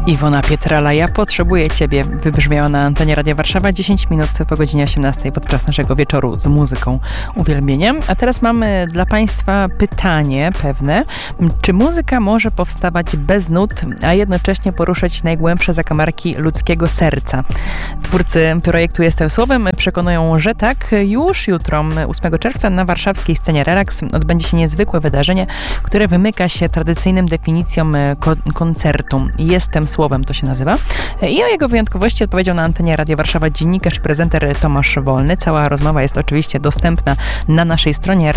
Iwona Pietrala, ja potrzebuję Ciebie, wybrzmiała na antenie Radia Warszawa 10 minut po godzinie 18 podczas naszego wieczoru z muzyką uwielbieniem. A teraz mamy dla Państwa pytanie pewne. Czy muzyka może powstawać bez nut, a jednocześnie poruszać najgłębsze zakamarki ludzkiego serca? Twórcy projektu Jestem Słowem przekonują, że tak. Już jutro, 8 czerwca, na warszawskiej scenie Relax odbędzie się niezwykłe wydarzenie, które wymyka się tradycyjnym definicjom koncertu. Jestem Słowem to się nazywa. I o jego wyjątkowości odpowiedział na antenie Radia Warszawa dziennikarz i prezenter Tomasz Wolny. Cała rozmowa jest oczywiście dostępna na naszej stronie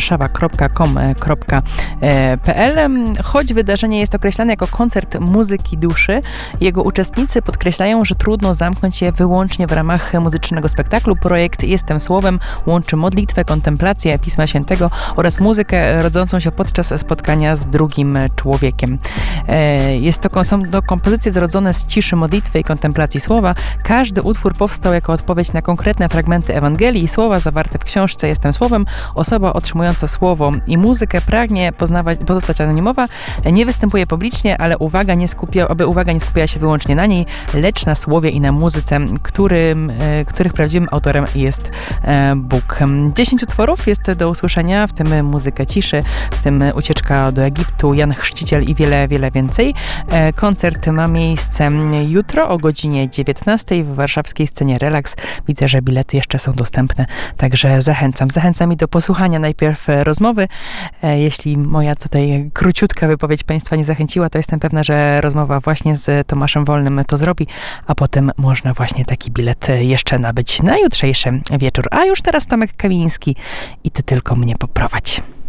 radiowarszawa.com.pl. Choć wydarzenie jest określane jako koncert muzyki duszy, jego uczestnicy podkreślają, że trudno zamknąć je wyłącznie w ramach muzycznego spektaklu. Projekt Jestem Słowem łączy modlitwę, kontemplację Pisma Świętego oraz muzykę rodzącą się podczas spotkania z drugim człowiekiem. Są to kompozycje zrodzone z ciszy modlitwy i kontemplacji słowa. Każdy utwór powstał jako odpowiedź na konkretne fragmenty Ewangelii i słowa zawarte w książce Jestem Słowem. Osoba otrzymująca słowo i muzykę pragnie pozostać anonimowa, nie występuje publicznie, ale uwaga nie skupiała się wyłącznie na niej, lecz na słowie i na muzyce, których prawdziwym autorem jest Bóg. 10 utworów jest do usłyszenia, w tym muzyka ciszy, w tym Ucieczka do Egiptu, Jan Chrzciciel i wiele, wiele więcej. Koncert ma miejsce jutro o godzinie 19 w warszawskiej scenie Relax. Widzę, że bilety jeszcze są dostępne, także zachęcam i do posłuchania najpierw rozmowy. Jeśli moja tutaj króciutka wypowiedź Państwa nie zachęciła, to jestem pewna, że rozmowa właśnie z Tomaszem Wolnym to zrobi, a potem można właśnie taki bilet jeszcze nabyć na jutrzejszy wieczór. A już teraz Tomek Kamiński i Ty tylko mnie poprowadź.